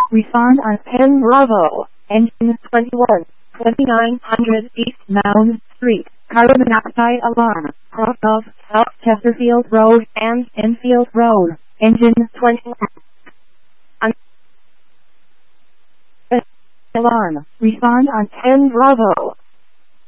Respond on 10 Bravo. Engine 21, 2900 East Mound Street. Carbon monoxide alarm. Cross of South Chesterfield Road and Enfield Road. Engine 21. Alarm. Respond on 10 Bravo.